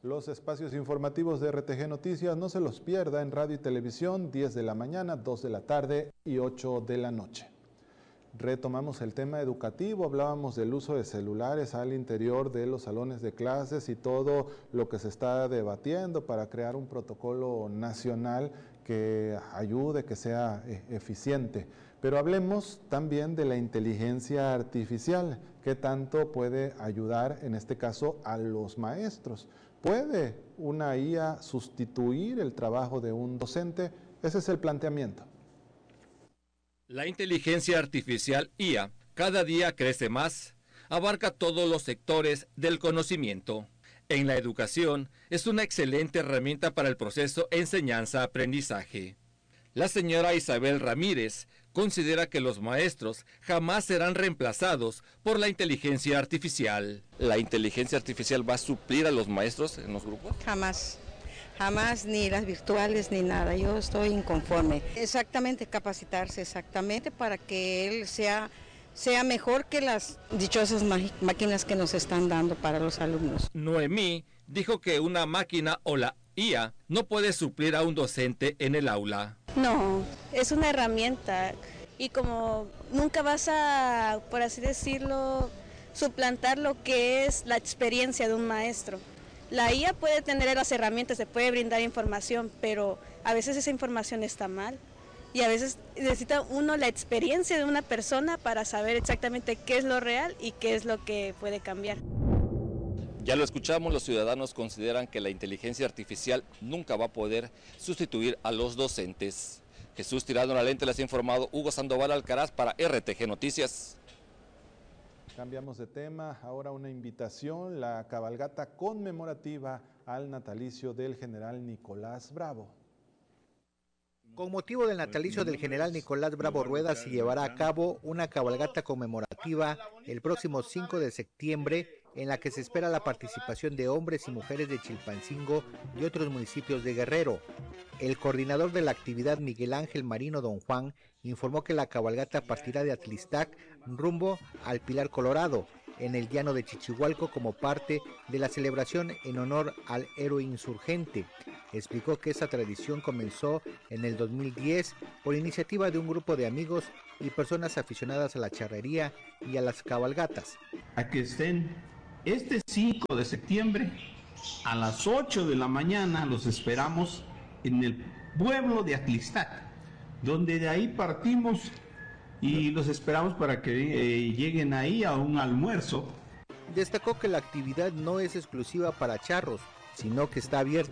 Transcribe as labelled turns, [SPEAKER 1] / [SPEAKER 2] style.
[SPEAKER 1] Los espacios informativos de RTG Noticias no se los pierda en radio y televisión, 10 de la mañana, 2 de la tarde y 8 de la noche. Retomamos el tema educativo, hablábamos del uso de celulares al interior de los salones de clases y todo lo que se está debatiendo para crear un protocolo nacional que ayude, que sea eficiente. Pero hablemos también de la inteligencia artificial, que tanto puede ayudar, en este caso, a los maestros. ¿Puede una IA sustituir el trabajo de un docente? Ese es el planteamiento.
[SPEAKER 2] La inteligencia artificial IA cada día crece más, abarca todos los sectores del conocimiento. En la educación es una excelente herramienta para el proceso enseñanza-aprendizaje. La señora Isabel Ramírez considera que los maestros jamás serán reemplazados por la inteligencia artificial. ¿La inteligencia artificial va a suplir a los maestros en los grupos?
[SPEAKER 3] Jamás. Jamás, ni las virtuales ni nada, yo estoy inconforme. Exactamente, capacitarse exactamente para que él sea mejor que las dichosas máquinas que nos están dando para los alumnos.
[SPEAKER 2] Noemí dijo que una máquina o la IA no puede suplir a un docente en el aula.
[SPEAKER 4] No, es una herramienta y como nunca vas a, por así decirlo, suplantar lo que es la experiencia de un maestro. La IA puede tener las herramientas, se puede brindar información, pero a veces esa información está mal y a veces necesita uno la experiencia de una persona para saber exactamente qué es lo real y qué es lo que puede cambiar.
[SPEAKER 2] Ya lo escuchamos, los ciudadanos consideran que la inteligencia artificial nunca va a poder sustituir a los docentes. Jesús Tirado en la Lente les ha informado Hugo Sandoval Alcaraz para RTG Noticias.
[SPEAKER 1] Cambiamos de tema, ahora una invitación, la cabalgata conmemorativa al natalicio del general Nicolás Bravo.
[SPEAKER 5] Con motivo del natalicio del general Nicolás Bravo Rueda se llevará a cabo una cabalgata conmemorativa el próximo 5 de septiembre en la que se espera la participación de hombres y mujeres de Chilpancingo y otros municipios de Guerrero. El coordinador de la actividad, Miguel Ángel Marino Don Juan, informó que la cabalgata partirá de Atlistac rumbo al Pilar Colorado, en el llano de Chichihualco, como parte de la celebración en honor al héroe insurgente. Explicó que esa tradición comenzó en el 2010 por iniciativa de un grupo de amigos y personas aficionadas a la charrería y a las cabalgatas.
[SPEAKER 6] A que estén este 5 de septiembre a las 8 de la mañana, los esperamos en el pueblo de Atlistac, donde de ahí partimos y los esperamos para que lleguen ahí a un almuerzo.
[SPEAKER 5] Destacó que la actividad no es exclusiva para charros, sino que está abierta